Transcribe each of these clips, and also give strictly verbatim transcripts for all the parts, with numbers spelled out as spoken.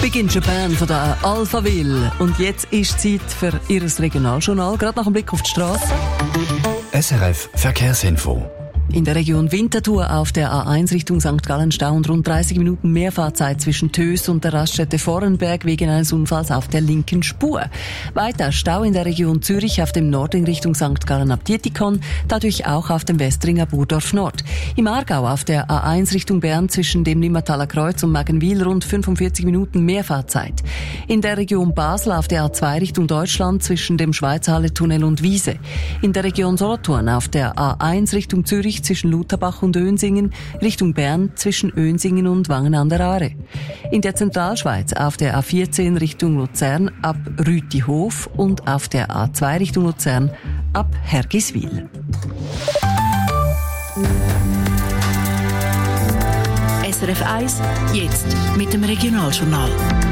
Big in Japan von der Alphaville. Und jetzt ist Zeit für Ihr Regionaljournal, gerade nach dem Blick auf die Straße. S R F Verkehrsinfo. In der Region Winterthur auf der A eins Richtung Sankt Gallen Stau und rund dreißig Minuten Mehrfahrzeit zwischen Tös und der Raststätte Vorenberg wegen eines Unfalls auf der linken Spur. Weiter Stau in der Region Zürich auf dem Nordring Richtung Sankt Gallen ab Dietikon, dadurch auch auf dem Westringer Burdorf Nord. Im Aargau auf der A eins Richtung Bern zwischen dem Limmertaler Kreuz und Magenwil rund fünfundvierzig Minuten Mehrfahrzeit. In der Region Basel auf der A zwei Richtung Deutschland zwischen dem Schweizerhalle-Tunnel und Wiese. In der Region Solothurn auf der A eins Richtung Zürich zwischen Lutherbach und Önsingen, Richtung Bern zwischen Önsingen und Wangen an der Aare. In der Zentralschweiz auf der A vierzehn Richtung Luzern ab Rütihof und auf der A zwei Richtung Luzern ab Hergiswil. S R F eins, jetzt mit dem Regionaljournal.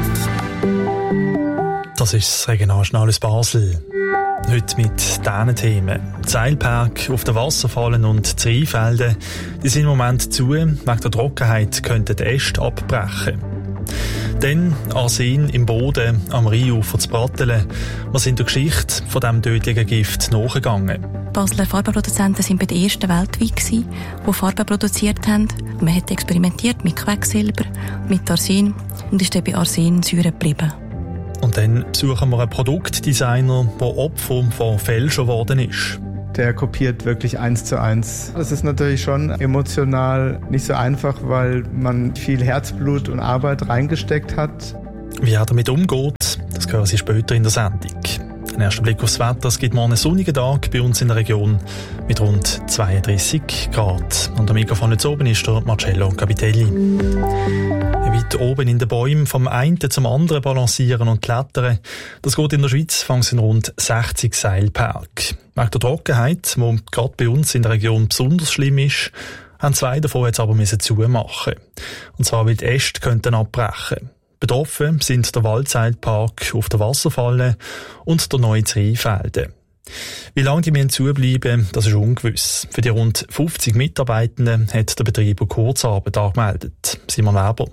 Das ist das Regionaljournal aus Basel. Heute mit diesen Themen. Die Seilpark auf den Wasserfallen und die Rheinfelden, die sind im Moment zu. Wegen der Trockenheit könnten die Äste abbrechen. Dann Arsen im Boden am Rheinufer zu Brattelen. Wir sind der Geschichte von diesem tödlichen Gift nachgegangen. Basler Farbenproduzenten waren bei den ersten weltweit, die Farben produziert haben. Man hat experimentiert mit Quecksilber, mit Arsen und ist dann bei Arsensäure geblieben. Und dann besuchen wir einen Produktdesigner, der Opfer von Fälschern geworden ist. Der kopiert wirklich eins zu eins. Das ist natürlich schon emotional nicht so einfach, weil man viel Herzblut und Arbeit reingesteckt hat. Wie er damit umgeht, das hören Sie später in der Sendung. Ein erster Blick aufs Wetter. Es gibt morgen einen sonnigen Tag bei uns in der Region mit rund zweiunddreissig Grad. Und am Mikrofon jetzt oben ist der Marcello Capitelli. Weit oben in den Bäumen vom einen zum anderen balancieren und klettern. Das geht in der Schweiz in rund sechzig Seilparks. Wegen der Trockenheit, die gerade bei uns in der Region besonders schlimm ist, haben zwei davon jetzt aber zumachen. Und zwar, weil die Äste könnten abbrechen. Betroffen sind der Waldseilpark auf der Wasserfalle und der neue Rheinfelden. Wie lange die zubleiben, das ist ungewiss. Für die rund fünfzig Mitarbeitenden hat der Betreiber Kurzarbeit angemeldet. Simon Weber.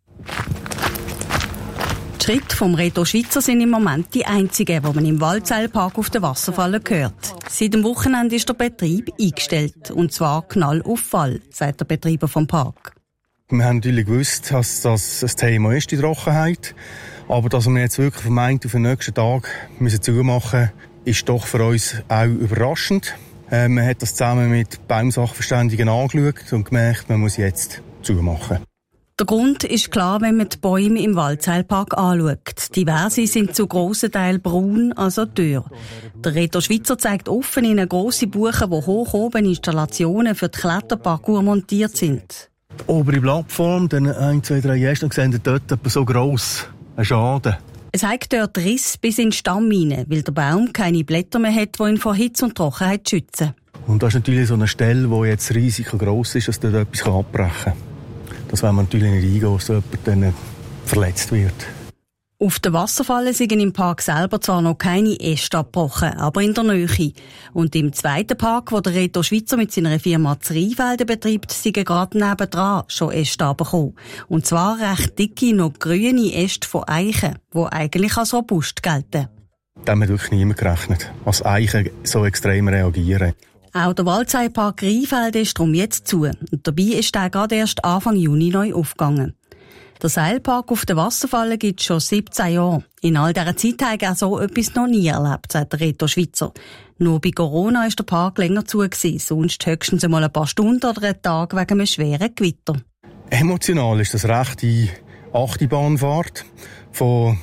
Die Schritte vom Reto Schweizer sind im Moment die einzigen, die man im Waldseilpark auf der Wasserfalle hört. Seit dem Wochenende ist der Betrieb eingestellt. Und zwar knall auf Fall, sagt der Betreiber vom Park. Wir haben natürlich gewusst, dass das ein Thema ist, die Trockenheit. Aber dass wir jetzt wirklich vom einen auf den nächsten Tag müssen zumachen müssen, ist doch für uns auch überraschend. Äh, man hat das zusammen mit Baumsachverständigen angeschaut und gemerkt, man muss jetzt zumachen. Der Grund ist klar, wenn man die Bäume im Waldseilpark anschaut. Diverse sind zu grossen Teilen braun, also dürr. Der Reto Schweizer zeigt offen in eine grosse Buche, wo hoch oben Installationen für die Kletterparcours montiert sind. Die obere Plattform, dann eins, zwei, drei Äste, sehen Sie dort etwa so gross. Ein Schaden. Es hat dort Riss bis in den Stamm hinein, weil der Baum keine Blätter mehr hat, die ihn vor Hitze und Trockenheit schützen. Und das ist natürlich so eine Stelle, die jetzt riesig gross ist, dass dort etwas abbrechen kann. Das wollen wir natürlich nicht eingehen, dass jemand dann verletzt wird. Auf der Wasserfalle sind im Park selber zwar noch keine Äste abgebrochen, aber in der Nähe. Und im zweiten Park, wo der Reto Schweizer mit seiner Firma das Rheinfelden betreibt, sind gerade nebendran schon Äste abgekommen. Und zwar recht dicke, noch grüne Äste von Eichen, die eigentlich als robust gelten. Da haben wir wirklich niemand gerechnet, als Eichen so extrem reagieren. Auch der Waldseilpark Rheinfelden ist darum jetzt zu. Und dabei ist der gerade erst Anfang Juni neu aufgegangen. Der Seilpark auf der Wasserfalle gibt es schon siebzehn Jahre. In all dieser Zeit hat er so etwas noch nie erlebt, sagt der Reto Schweizer. Nur bei Corona war der Park länger zu gewesen, sonst höchstens einmal ein paar Stunden oder einen Tag wegen einem schweren Gewitter. Emotional ist das rechte Achterbahnfahrt. Von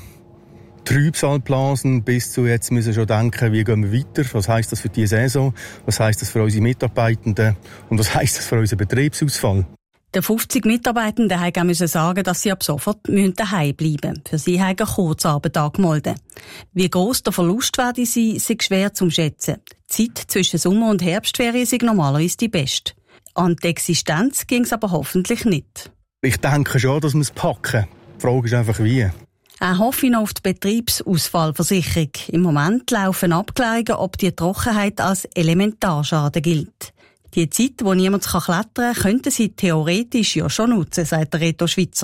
Trübsalblasen bis zu jetzt müssen wir schon denken, wie gehen wir weiter, was heisst das für diese Saison, was heisst das für unsere Mitarbeitenden und was heisst das für unseren Betriebsausfall. Die fünfzig Mitarbeitenden mussten sagen, dass sie ab sofort daheim bleiben müssen. Für sie haben Kurzarbeit angemeldet. Wie gross der Verlust werde sein, ist schwer zu schätzen. Die Zeit zwischen Sommer- und Herbstferien ist normalerweise die beste. An die Existenz ging es aber hoffentlich nicht. Ich denke schon, dass wir es packen. Die Frage ist einfach, wie. Er hoffe noch auf die Betriebsausfallversicherung. Im Moment laufen Abklärungen, ob die Trockenheit als Elementarschaden gilt. Die Zeit, wo niemand klettern kann, könnten sie theoretisch ja schon nutzen, sagt der Reto Schweizer.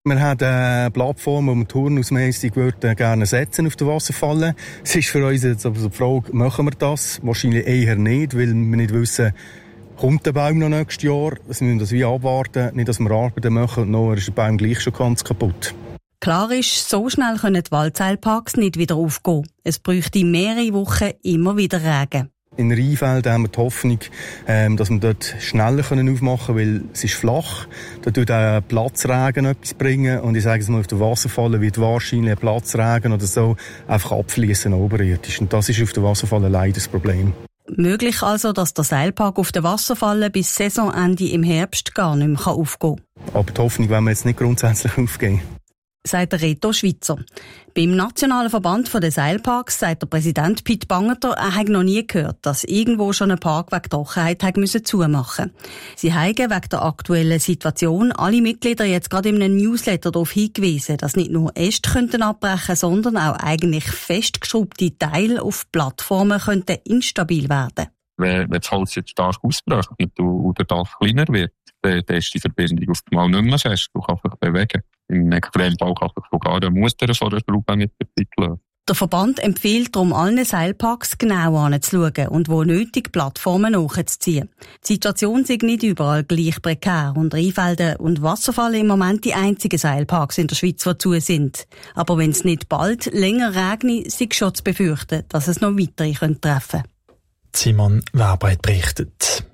Wir haben eine Plattform, wo wir turnusmässig gerne setzen auf der Wasserfalle. Es ist für uns jetzt also die Frage, machen wir das? Wahrscheinlich eher nicht, weil wir nicht wissen, kommt der Baum noch nächstes Jahr? Wir müssen das wie abwarten, nicht, dass wir Arbeiten machen und nachher ist der Baum gleich schon ganz kaputt. Klar ist, so schnell können die Waldseilparks nicht wieder aufgehen. Es bräuchte mehrere Wochen immer wieder Regen. In Rheinfeld haben wir die Hoffnung, ähm, dass wir dort schneller aufmachen können, weil es ist flach. Da tut auch Platzregen etwas bringen. Und ich sage es mal, auf der Wasserfalle wird wahrscheinlich ein Platzregen oder so einfach abfließen oberirdisch. Und das ist auf der Wasserfalle leider das Problem. Möglich also, dass der Seilpark auf der Wasserfalle bis Saisonende im Herbst gar nicht mehr aufgehen kann. Aber die Hoffnung wollen wir jetzt nicht grundsätzlich aufgeben. Sagt der Reto Schweizer. Beim Nationalen Verband der Seilparks sagt der Präsident Piet Bangerter, er habe noch nie gehört, dass irgendwo schon ein Park wegen Trockenheit hat müssen zumachen. Sie haben wegen der aktuellen Situation alle Mitglieder jetzt gerade in einem Newsletter darauf hingewiesen, dass nicht nur Äste könnten abbrechen, sondern auch eigentlich festgeschraubte Teile auf Plattformen könnten instabil werden. Wenn das Holz jetzt stark ausbricht und der Dach kleiner wird, dann ist die Verbindung auf einmal nicht mehr fest. Du kannst dich bewegen. Im Extremfall kann sich sogar der Muster von der Schraube nicht verwickeln. Der Verband empfiehlt darum allen Seilparks genau anzuschauen und wo nötig Plattformen nachzuziehen. Die Situation sei nicht überall gleich prekär und Rheinfelden und Wasserfall im Moment die einzigen Seilparks in der Schweiz, die zu sind. Aber wenn es nicht bald länger regne, sei schon zu befürchten, dass es noch weitere treffen könnte. Simon Weber hat berichtet.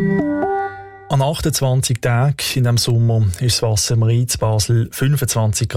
An achtundzwanzig Tagen in diesem Sommer ist das Wasser im Rhein zu Basel fünfundzwanzig Grad